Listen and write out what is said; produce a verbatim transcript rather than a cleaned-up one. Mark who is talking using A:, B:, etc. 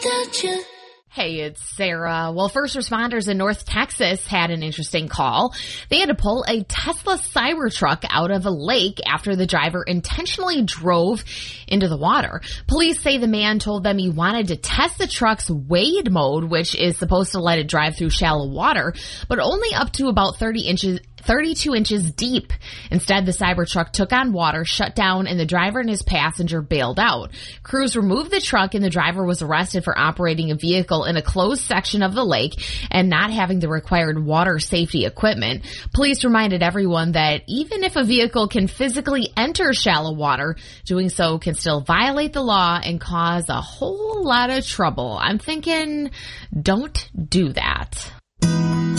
A: without you.
B: Hey, it's Sarah. Well, first responders in North Texas had an interesting call. They had to pull a Tesla Cybertruck out of a lake after the driver intentionally drove into the water. Police say the man told them he wanted to test the truck's wade mode, which is supposed to let it drive through shallow water, but only up to about thirty inches thirty-two inches deep. Instead, the Cybertruck took on water, shut down, and the driver and his passenger bailed out. Crews removed the truck, and the driver was arrested for operating a vehicle in a closed section of the lake and not having the required water safety equipment. Police reminded everyone that even if a vehicle can physically enter shallow water, doing so can still violate the law and cause a whole lot of trouble. I'm thinking, don't do that.